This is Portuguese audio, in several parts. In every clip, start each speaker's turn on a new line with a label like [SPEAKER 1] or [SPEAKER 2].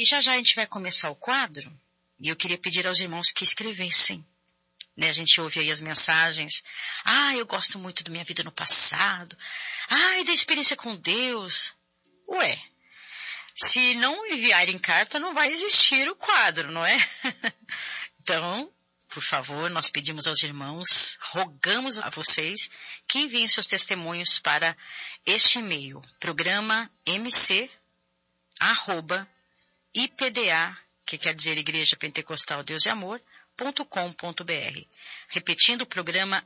[SPEAKER 1] E já já a gente vai começar o quadro, e eu queria pedir aos irmãos que escrevessem. Né, a gente ouve aí as mensagens. Eu gosto muito da minha vida no passado. E da experiência com Deus. Ué, se não enviarem carta, não vai existir o quadro, não é? Então, por favor, nós pedimos aos irmãos, rogamos a vocês que enviem seus testemunhos para este e-mail, programa mc@ipda, que quer dizer Igreja Pentecostal Deus e Amor, .com.br. Repetindo, o programa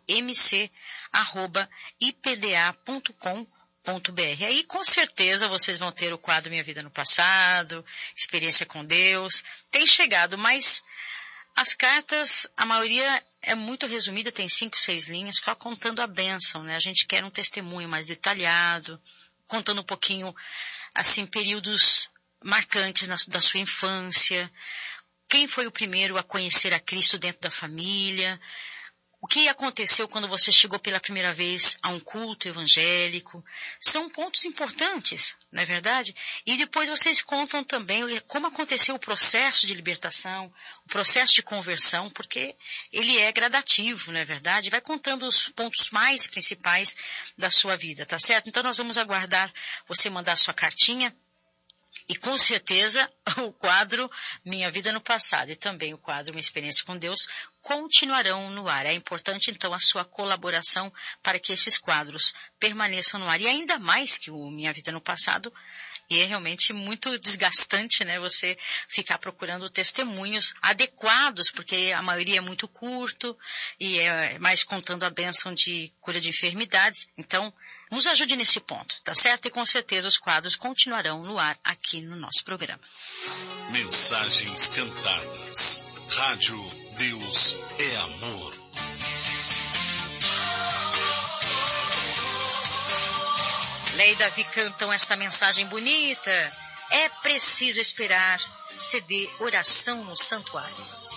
[SPEAKER 1] mc@ipda.com.br. Aí, com certeza, vocês vão ter o quadro Minha Vida no Passado, Experiência com Deus. Tem chegado, mas as cartas, a maioria é muito resumida, tem 5, 6 linhas, só contando a bênção, né? A gente quer um testemunho mais detalhado, contando um pouquinho, assim, períodos marcantes da sua infância. Quem foi o primeiro a conhecer a Cristo dentro da família? O que aconteceu quando você chegou pela primeira vez a um culto evangélico? São pontos importantes, não é verdade? E depois vocês contam também como aconteceu o processo de libertação, o processo de conversão, porque ele é gradativo, não é verdade? Vai contando os pontos mais principais da sua vida, tá certo? Então nós vamos aguardar você mandar sua cartinha. E com certeza o quadro Minha Vida no Passado e também o quadro Uma Experiência com Deus continuarão no ar. É importante então a sua colaboração para que esses quadros permaneçam no ar. E ainda mais que o Minha Vida no Passado, e é realmente muito desgastante, né? Você ficar procurando testemunhos adequados, porque a maioria é muito curto e é mais contando a bênção de cura de enfermidades. Então, nos ajude nesse ponto, tá certo? E com certeza os quadros continuarão no ar aqui no nosso programa.
[SPEAKER 2] Mensagens cantadas. Rádio Deus é Amor.
[SPEAKER 1] Lei e Davi cantam esta mensagem bonita. É preciso esperar. CD Oração no Santuário.